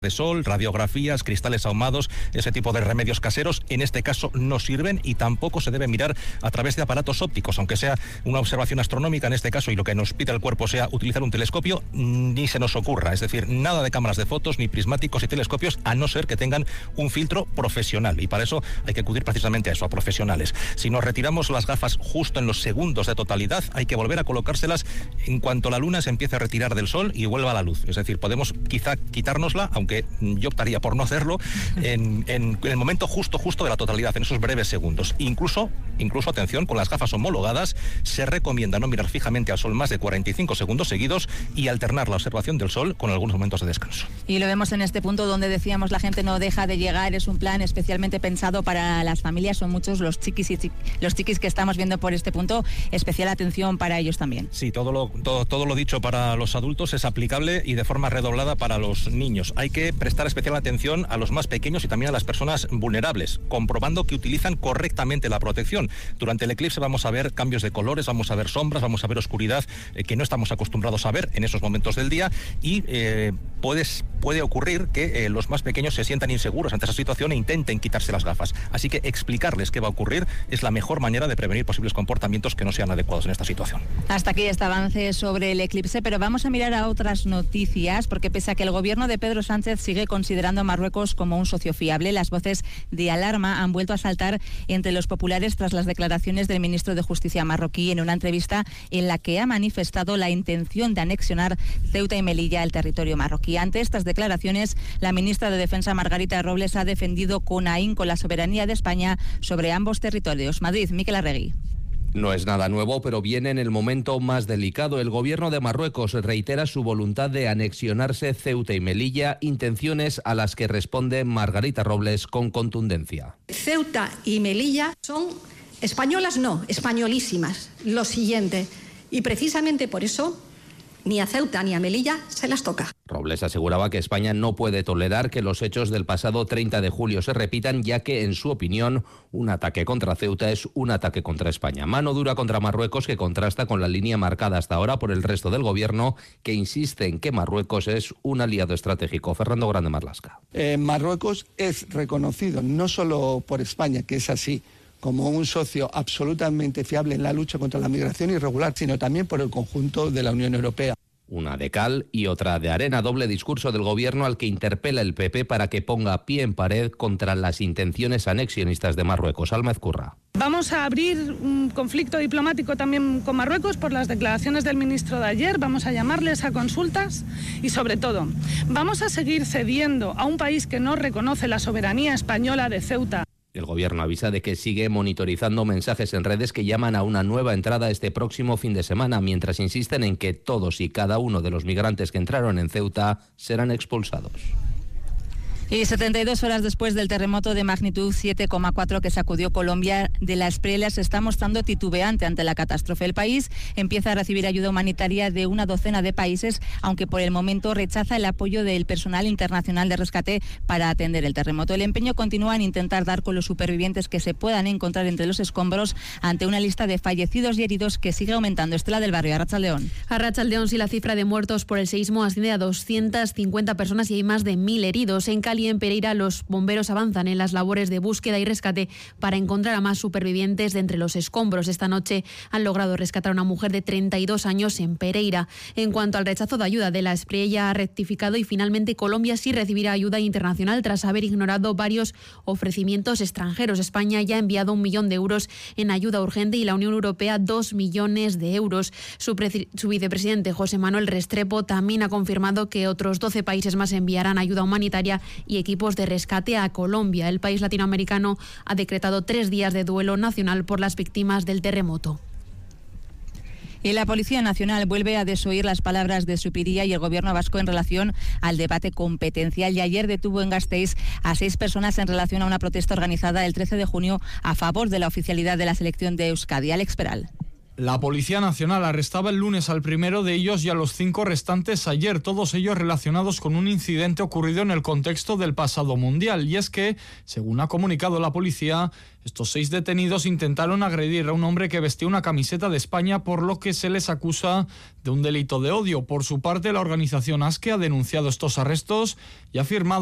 de sol, radiografías, cristales ahumados, ese tipo de remedios caseros, en este caso no sirven y tampoco se debe mirar a través de aparatos ópticos, aunque sea una observación astronómica en este caso y lo que nos pide el cuerpo sea utilizar un telescopio, ni se nos ocurra, es decir, nada de cámaras de fotos, ni prismáticos y telescopios, a no ser que tengan un filtro profesional y para eso hay que acudir precisamente a eso, a profesionales. Si nos retiramos las gafas justo en los segundos de totalidad, hay que volver a colocárselas en cuanto la luna se empiece a retirar del sol y vuelva a la luz, es decir, podemos quizá quitárnosla, aunque yo optaría por no hacerlo en el momento justo de la totalidad, en esos breves segundos. Incluso, atención, con las gafas homologadas se recomienda no mirar fijamente al sol más de 45 segundos seguidos y alternar la observación del sol con algunos momentos de descanso. Y lo vemos en este punto donde decíamos la gente no deja de llegar, es un plan especialmente pensado para las familias, son muchos los chiquis que estamos viendo por este punto, especial atención para ellos también. Sí, todo lo dicho para los adultos es aplicable y de forma redoblada para los niños. Hay que prestar especial atención a los más pequeños y también a las personas vulnerables, comprobando que utilizan correctamente la protección. Durante el eclipse vamos a ver cambios de colores, vamos a ver sombras, vamos a ver oscuridad que no estamos acostumbrados a ver en esos momentos del día y puede ocurrir que los más pequeños se sientan inseguros ante esa situación e intenten quitarse las gafas. Así que explicarles qué va a ocurrir es la mejor manera de prevenir posibles comportamientos que no sean adecuados en esta situación. Hasta aquí este avance sobre el eclipse, pero vamos a mirar a otras noticias, porque pese a que el gobierno de Pedro Sánchez sigue considerando a Marruecos como un socio fiable, las voces de alarma han vuelto a saltar entre los populares tras las declaraciones del ministro de Justicia marroquí en una entrevista en la que ha manifestado la intención de anexionar Ceuta y Melilla al territorio marroquí. Ante estas declaraciones, la ministra de Defensa, Margarita Robles, ha defendido con ahínco la soberanía de España sobre ambos territorios. Madrid, Miquel Arregui. No es nada nuevo, pero viene en el momento más delicado. El gobierno de Marruecos reitera su voluntad de anexionarse Ceuta y Melilla, intenciones a las que responde Margarita Robles con contundencia. Ceuta y Melilla son españolas, no, españolísimas. Lo siguiente, y precisamente por eso ni a Ceuta ni a Melilla se las toca. Robles aseguraba que España no puede tolerar que los hechos del pasado 30 de julio se repitan, ya que, en su opinión, un ataque contra Ceuta es un ataque contra España. Mano dura contra Marruecos, que contrasta con la línea marcada hasta ahora por el resto del gobierno, que insiste en que Marruecos es un aliado estratégico. Fernando Grande Marlasca. Marruecos es reconocido no solo por España, que es así, como un socio absolutamente fiable en la lucha contra la migración irregular, sino también por el conjunto de la Unión Europea. Una de cal y otra de arena, doble discurso del gobierno al que interpela el PP para que ponga pie en pared contra las intenciones anexionistas de Marruecos. Alma Ezcurra. Vamos a abrir un conflicto diplomático también con Marruecos por las declaraciones del ministro de ayer, vamos a llamarles a consultas y, sobre todo, vamos a seguir cediendo a un país que no reconoce la soberanía española de Ceuta. El gobierno avisa de que sigue monitorizando mensajes en redes que llaman a una nueva entrada este próximo fin de semana, mientras insisten en que todos y cada uno de los migrantes que entraron en Ceuta serán expulsados. Y 72 horas después del terremoto de magnitud 7,4 que sacudió Colombia, de la Espriella se está mostrando titubeante ante la catástrofe. El país empieza a recibir ayuda humanitaria de una docena de países, aunque por el momento rechaza el apoyo del personal internacional de rescate para atender el terremoto. El empeño continúa en intentar dar con los supervivientes que se puedan encontrar entre los escombros ante una lista de fallecidos y heridos que sigue aumentando. Estela del Barrio, Arratsaldeon. Arratsaldeon, sí, la cifra de muertos por el seísmo asciende a 250 personas y hay más de 1.000 heridos. En Cali, en Pereira, los bomberos avanzan en las labores de búsqueda y rescate para encontrar a más supervivientes de entre los escombros. Esta noche han logrado rescatar a una mujer de 32 años en Pereira. En cuanto al rechazo de ayuda de la Espriella, ha rectificado y finalmente Colombia sí recibirá ayuda internacional tras haber ignorado varios ofrecimientos extranjeros. España ya ha enviado 1 millón de euros en ayuda urgente y la Unión Europea 2 millones de euros. Su vicepresidente José Manuel Restrepo también ha confirmado que otros 12 países más enviarán ayuda humanitaria y equipos de rescate a Colombia. El país latinoamericano ha decretado 3 días de duelo nacional por las víctimas del terremoto. Y la Policía Nacional vuelve a desoír las palabras de Zupiria y el Gobierno vasco en relación al debate competencial. Y ayer detuvo en Gasteiz a 6 personas en relación a una protesta organizada el 13 de junio a favor de la oficialidad de la selección de Euskadi. Alex Peral. La Policía Nacional arrestaba el lunes al primero de ellos y a los 5 restantes ayer, todos ellos relacionados con un incidente ocurrido en el contexto del pasado Mundial. Y es que, según ha comunicado la policía, estos 6 detenidos intentaron agredir a un hombre que vestía una camiseta de España, por lo que se les acusa de un delito de odio. Por su parte, la organización ASKE ha denunciado estos arrestos y ha afirmado